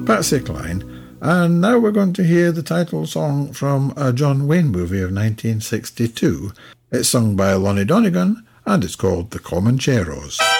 Patsy Cline. And now we're going to hear the title song from a John Wayne movie of 1962. It's sung by Lonnie Donegan, and it's called The Comancheros.